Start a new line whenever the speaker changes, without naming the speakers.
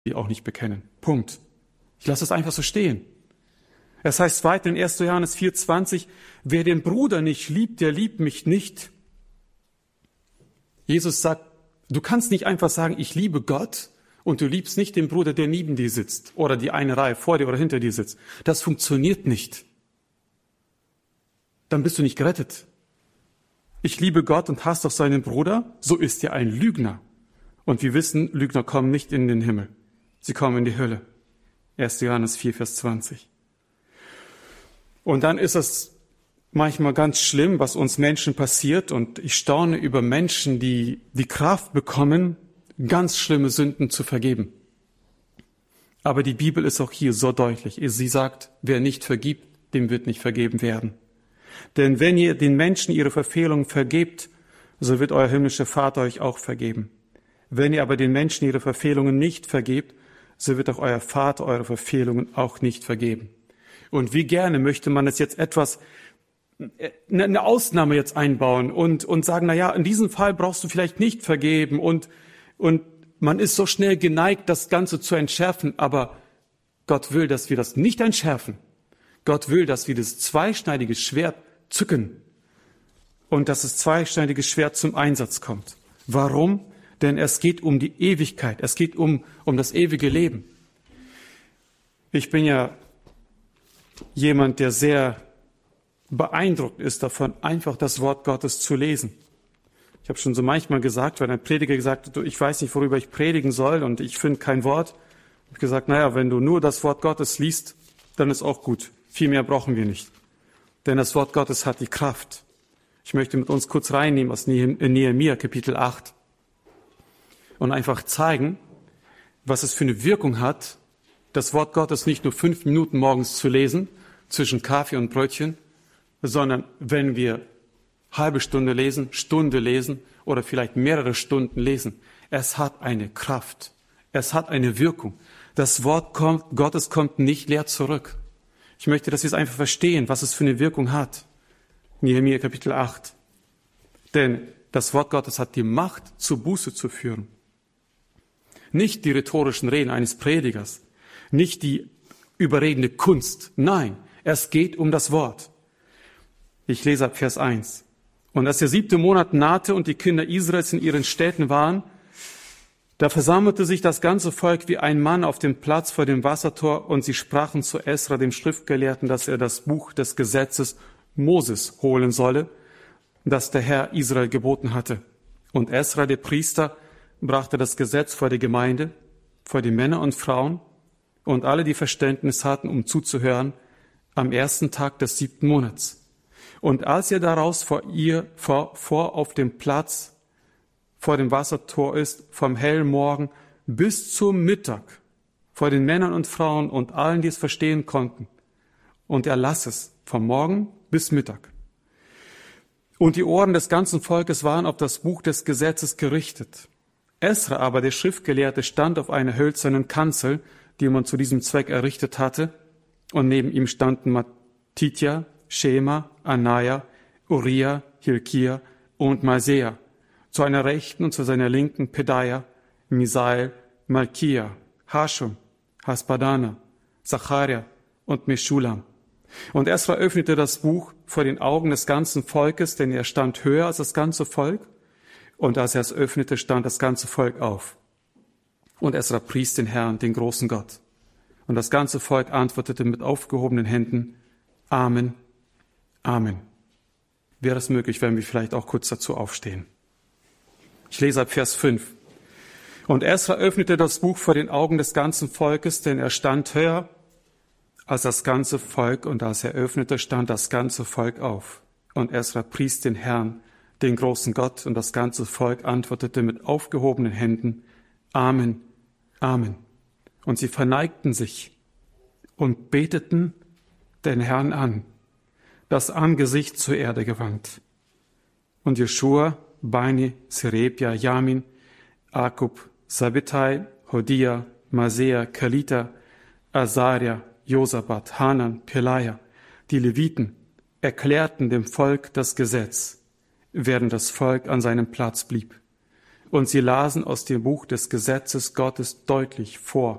die auch nicht bekennen. Punkt. Ich lasse es einfach so stehen. Es heißt weiter in 1. Johannes 4,20, wer den Bruder nicht liebt, der liebt mich nicht. Jesus sagt, du kannst nicht einfach sagen, ich liebe Gott und du liebst nicht den Bruder, der neben dir sitzt oder die eine Reihe vor dir oder hinter dir sitzt. Das funktioniert nicht. Dann bist du nicht gerettet. Ich liebe Gott und hasse doch seinen Bruder, so ist er ein Lügner. Und wir wissen, Lügner kommen nicht in den Himmel. Sie kommen in die Hölle. 1. Johannes 4, Vers 20. Und dann ist es manchmal ganz schlimm, was uns Menschen passiert. Und ich staune über Menschen, die die Kraft bekommen, ganz schlimme Sünden zu vergeben. Aber die Bibel ist auch hier so deutlich. Sie sagt, wer nicht vergibt, dem wird nicht vergeben werden. Denn wenn ihr den Menschen ihre Verfehlungen vergebt, so wird euer himmlischer Vater euch auch vergeben. Wenn ihr aber den Menschen ihre Verfehlungen nicht vergebt, so wird auch euer Vater eure Verfehlungen auch nicht vergeben. Und wie gerne möchte man es jetzt etwas, eine Ausnahme jetzt einbauen und sagen, na ja, in diesem Fall brauchst du vielleicht nicht vergeben und man ist so schnell geneigt, das Ganze zu entschärfen, aber Gott will, dass wir das nicht entschärfen. Gott will, dass wir das zweischneidige Schwert zücken und dass das zweischneidige Schwert zum Einsatz kommt. Warum? Denn es geht um die Ewigkeit, es geht um das ewige Leben. Ich bin ja jemand, der sehr beeindruckt ist davon, einfach das Wort Gottes zu lesen. Ich habe schon so manchmal gesagt, wenn ein Prediger gesagt hat, ich weiß nicht, worüber ich predigen soll und ich finde kein Wort, habe ich gesagt, naja, wenn du nur das Wort Gottes liest, dann ist auch gut. Viel mehr brauchen wir nicht. Denn das Wort Gottes hat die Kraft. Ich möchte mit uns kurz reinnehmen aus Nehemia, Kapitel 8. Und einfach zeigen, was es für eine Wirkung hat, das Wort Gottes nicht nur 5 Minuten morgens zu lesen, zwischen Kaffee und Brötchen, sondern wenn wir halbe Stunde lesen, Stunde lesen oder vielleicht mehrere Stunden lesen. Es hat eine Kraft. Es hat eine Wirkung. Das Wort Gottes kommt nicht leer zurück. Ich möchte, dass wir es einfach verstehen, was es für eine Wirkung hat. Nehemia Kapitel 8. Denn das Wort Gottes hat die Macht, zur Buße zu führen. Nicht die rhetorischen Reden eines Predigers, nicht die überredende Kunst. Nein, es geht um das Wort. Ich lese ab Vers 1. Und als der 7. Monat nahte und die Kinder Israels in ihren Städten waren, da versammelte sich das ganze Volk wie ein Mann auf dem Platz vor dem Wassertor und sie sprachen zu Esra, dem Schriftgelehrten, dass er das Buch des Gesetzes Moses holen solle, das der Herr Israel geboten hatte. Und Esra, der Priester, brachte das Gesetz vor die Gemeinde, vor die Männer und Frauen und alle, die Verständnis hatten, um zuzuhören, am 1. Tag des 7. Monats. Und als er daraus vor auf dem Platz vor dem Wassertor ist, vom hellen Morgen bis zum Mittag, vor den Männern und Frauen und allen, die es verstehen konnten, und er las es vom Morgen bis Mittag. Und die Ohren des ganzen Volkes waren auf das Buch des Gesetzes gerichtet. Esra aber, der Schriftgelehrte, stand auf einer hölzernen Kanzel, die man zu diesem Zweck errichtet hatte, und neben ihm standen Matithia, Schema, Anaja, Uriah, Hilkia und Maasea, zu einer Rechten und zu seiner Linken Pedaia, Misael, Malkia, Hashum, Hasbadana, Zacharia und Meschulam. Und Esra öffnete das Buch vor den Augen des ganzen Volkes, denn er stand höher als das ganze Volk. Und als er es öffnete, stand das ganze Volk auf. Und Esra pries den Herrn, den großen Gott. Und das ganze Volk antwortete mit aufgehobenen Händen, Amen, Amen. Wäre es möglich, wenn wir vielleicht auch kurz dazu aufstehen? Ich lese ab Vers 5. Und Esra öffnete das Buch vor den Augen des ganzen Volkes, denn er stand höher als das ganze Volk. Und als er öffnete, stand das ganze Volk auf. Und Esra pries den Herrn, den großen Gott, und das ganze Volk antwortete mit aufgehobenen Händen, Amen, Amen. Und sie verneigten sich und beteten den Herrn an, das Angesicht zur Erde gewandt. Und Jeschua, Bani, Serebia, Jamin, Akub, Sabbetai, Hodia, Maasea, Kalita, Asaria, Josabat, Hanan, Pelaja, die Leviten, erklärten dem Volk das Gesetz, während das Volk an seinem Platz blieb. und sie lasen aus dem Buch des Gesetzes Gottes deutlich vor.